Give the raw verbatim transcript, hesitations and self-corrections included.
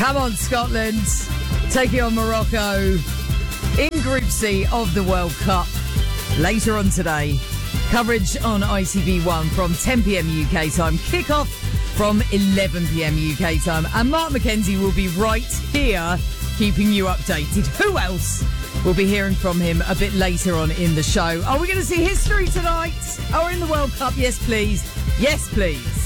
Come on, Scotland. Taking on Morocco in Group C of the World Cup. Later on today, coverage on I T V one from ten p.m. U K time. Kick-off from eleven p.m. U K time. And Mark McKenzie will be right here keeping you updated. Who else? We'll be hearing from him a bit later on in the show. Are we going to see history tonight? Or in the World Cup? Yes, please. Yes, please.